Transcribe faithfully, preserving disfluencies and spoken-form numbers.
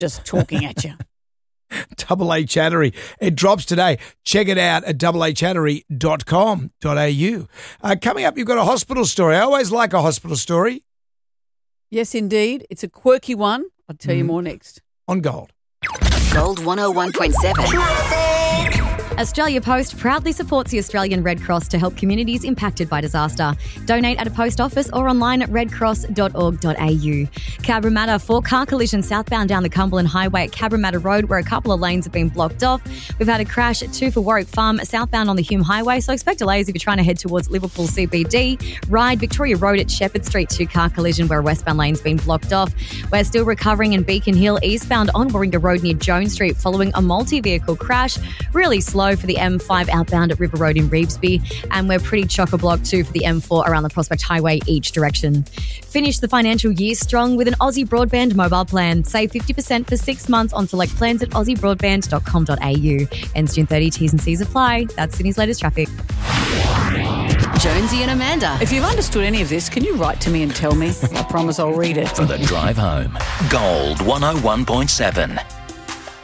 just talking at you. Double A Chattery. It drops today. Check it out at double a chattery dot com dot a u. Uh, coming up, you've got a hospital story. I always like a hospital story. Yes, indeed. It's a quirky one. I'll tell you Mm. more next. On Gold. Gold one oh one point seven. Australia Post proudly supports the Australian Red Cross to help communities impacted by disaster. Donate at a post office or online at red cross dot org dot a u. Cabramatta, four car collision southbound down the Cumberland Highway at Cabramatta Road, where a couple of lanes have been blocked off. We've had a crash at two for Warwick Farm southbound on the Hume Highway, so expect delays if you're trying to head towards Liverpool C B D. Ride Victoria Road at Shepherd Street, two car collision where a westbound lane's been blocked off. We're still recovering in Beacon Hill eastbound on Warringah Road near Jones Street following a multi-vehicle crash. Really slow for the M five outbound at River Road in Revesby, and we're pretty chock-a-block too for the M four around the Prospect Highway each direction. Finish the financial year strong with an Aussie Broadband mobile plan. Save fifty percent for six months on select plans at aussie broadband dot com dot a u. Ends June thirtieth, T's and C's apply. That's Sydney's latest traffic. Jonesy and Amanda. If you've understood any of this, can you write to me and tell me? I promise I'll read it. For the drive home. Gold one oh one point seven.